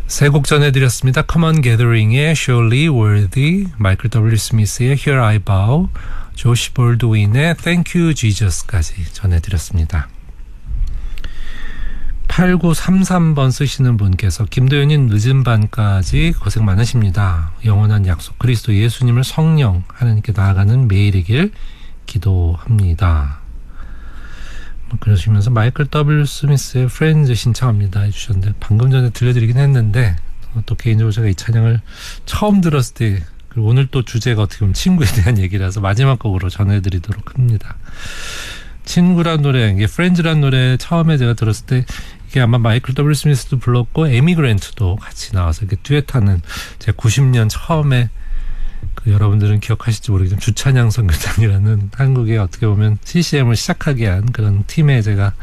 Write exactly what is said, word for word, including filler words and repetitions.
세 곡 전해드렸습니다. Common Gathering의 Surely Worthy, 마이클 더블유 스미스의 Here I Bow, 조시 볼드윈의 Thank You Jesus까지 전해드렸습니다. 팔구삼삼 번 쓰시는 분께서 김도현님 늦은 밤까지 고생 많으십니다. 영원한 약속 그리스도 예수님을 성령 하나님께 나아가는 매일이길 기도합니다. 그러시면서 마이클 더블유 스미스의 프렌즈 신청합니다 해주셨는데 방금 전에 들려드리긴 했는데 또 개인적으로 제가 이 찬양을 처음 들었을 때 그리고 오늘 또 주제가 어떻게 보면 친구에 대한 얘기라서 마지막 곡으로 전해드리도록 합니다. 친구란 노래, 이게 프렌즈란 노래 처음에 제가 들었을 때 이게 아마 마이클 더블유 스미스도 불렀고 에미 그랜트도 같이 나와서 이렇게 듀엣하는 제가 구십 년 처음에 그 여러분들은 기억하실지 모르겠지만 주찬양 선교단이라는 한국의 어떻게 보면 씨씨엠을 시작하게 한 그런 팀에 제가